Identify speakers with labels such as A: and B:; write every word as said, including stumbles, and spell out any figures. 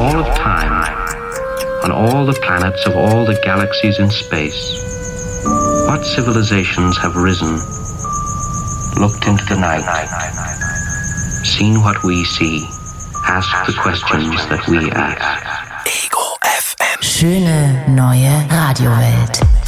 A: all of time, on all the planets of all the galaxies in space, what civilizations have risen, looked into the night, seen what we see, asked the questions that we ask.
B: Ego F M.
C: Schöne neue Radiowelt.